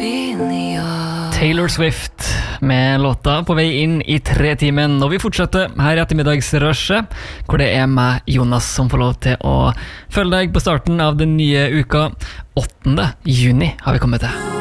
Taylor Swift med låta på vei inn i 3-timen, og vi fortsetter her i ettermiddagsrushet, hvor det er meg, Jonas, som får lov til å følge deg på starten av den nye uka. 8. juni har vi kommet til.